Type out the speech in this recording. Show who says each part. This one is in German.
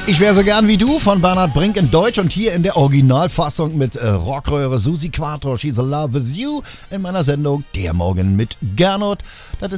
Speaker 1: Ich wäre so gern wie du von Bernhard Brink in Deutsch und hier in der Originalfassung mit Rockröhre Susi Quattro, She's in Love with You in meiner Sendung Der Morgen mit Gernot. Das